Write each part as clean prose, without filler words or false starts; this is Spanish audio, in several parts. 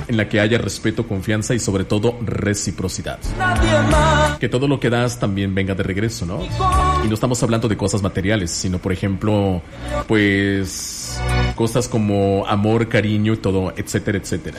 en la que haya respeto, confianza y sobre todo reciprocidad. Que todo lo que das también venga de regreso, ¿no? Y no estamos hablando de cosas materiales, sino por ejemplo, pues cosas como amor, cariño y todo, etcétera, etcétera.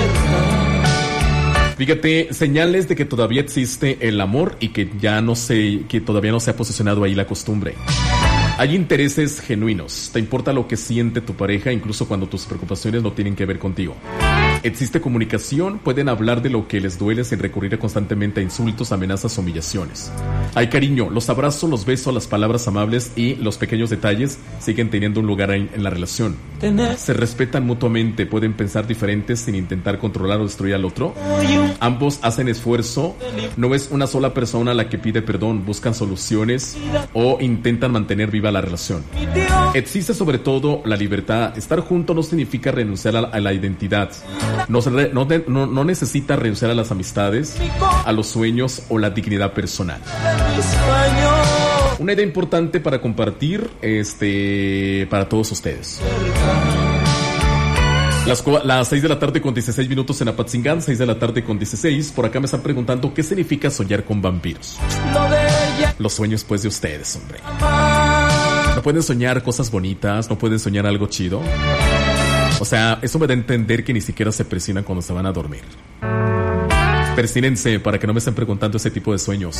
Fíjate, señales de que todavía existe el amor y que que todavía no se ha posicionado ahí la costumbre. Hay intereses genuinos. Te importa lo que siente tu pareja, incluso cuando tus preocupaciones no tienen que ver contigo. Existe comunicación, pueden hablar de lo que les duele sin recurrir constantemente a insultos, amenazas o humillaciones. Hay cariño, los abrazos, los besos, las palabras amables y los pequeños detalles siguen teniendo un lugar en la relación. Se respetan mutuamente, pueden pensar diferentes sin intentar controlar o destruir al otro. Ambos hacen esfuerzo, no es una sola persona la que pide perdón, buscan soluciones o intentan mantener viva la relación. Existe sobre todo la libertad. Estar juntos no significa renunciar a la identidad. No necesita renunciar a las amistades, a los sueños o la dignidad personal. Una idea importante para compartir para todos ustedes. Las 6 de la tarde con 16 minutos en Apatzingán, 6 de la tarde con 16. Por acá me están preguntando qué significa soñar con vampiros. Los sueños pues de ustedes, hombre. No pueden soñar cosas bonitas, no pueden soñar algo chido. O sea, eso me da a entender que ni siquiera se persignan cuando se van a dormir. Persínense para que no me estén preguntando ese tipo de sueños.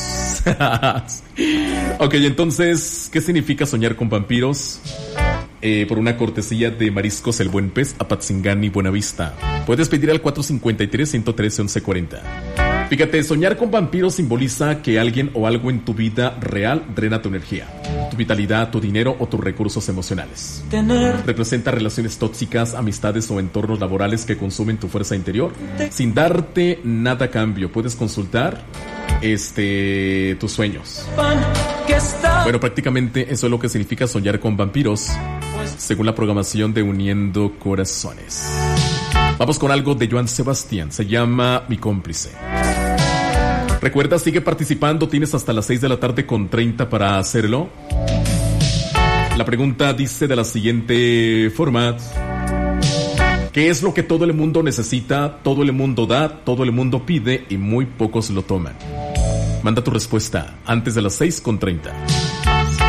Ok, entonces, ¿qué significa soñar con vampiros? Por una cortesía de Mariscos El Buen Pez, Apatzingán y Buenavista. Puedes pedir al 453-113-1140. Fíjate, soñar con vampiros simboliza que alguien o algo en tu vida real drena tu energía, tu vitalidad, tu dinero o tus recursos emocionales. Representa relaciones tóxicas, amistades o entornos laborales que consumen tu fuerza interior sin darte nada a cambio. Puedes consultar tus sueños. Bueno, prácticamente eso es lo que significa soñar con vampiros, según la programación de Uniendo Corazones. Vamos con algo de Joan Sebastián, se llama Mi Cómplice. Recuerda, sigue participando, tienes hasta las 6 de la tarde con 30 para hacerlo. La pregunta dice de la siguiente forma: ¿qué es lo que todo el mundo necesita, todo el mundo da, todo el mundo pide y muy pocos lo toman? Manda tu respuesta antes de las 6 con 30.